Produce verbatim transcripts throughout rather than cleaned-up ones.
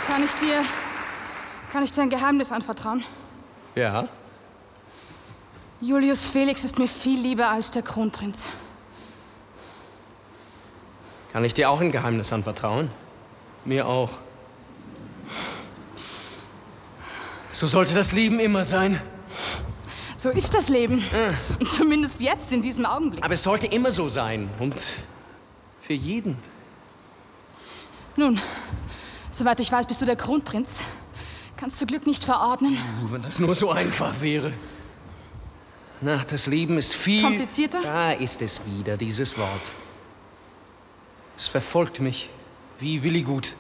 Kann ich dir... Kann ich dir ein Geheimnis anvertrauen? Ja? Julius Felix ist mir viel lieber als der Kronprinz. Kann ich dir auch ein Geheimnis anvertrauen? Mir auch. So sollte das Leben immer sein. So ist das Leben. Äh. Und zumindest jetzt, in diesem Augenblick. Aber es sollte immer so sein. Und für jeden. Nun, soweit ich weiß, bist du der Kronprinz. Kannst du Glück nicht verordnen? Uh, wenn das nur so einfach wäre. Na, das Leben ist viel... Komplizierter? Da ist es wieder, dieses Wort. Es verfolgt mich, wie Willigut.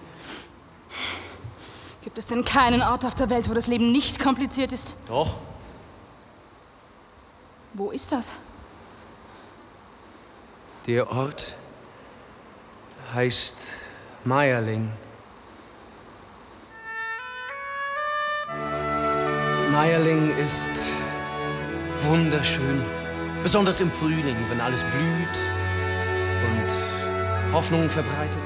Gibt es denn keinen Ort auf der Welt, wo das Leben nicht kompliziert ist? Doch. Wo ist das? Der Ort heißt Meierling. Meierling ist wunderschön. Besonders im Frühling, wenn alles blüht und Hoffnung verbreitet.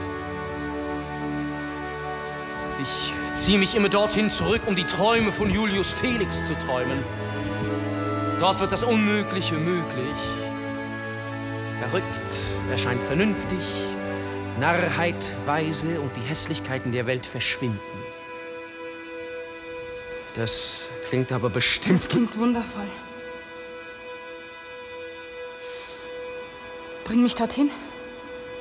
Ich ziehe mich immer dorthin zurück, um die Träume von Julius Felix zu träumen. Dort wird das Unmögliche möglich. Verrückt erscheint vernünftig, Narrheit weise und die Hässlichkeiten der Welt verschwinden. Das klingt aber bestimmt... Das klingt wundervoll. Bring mich dorthin.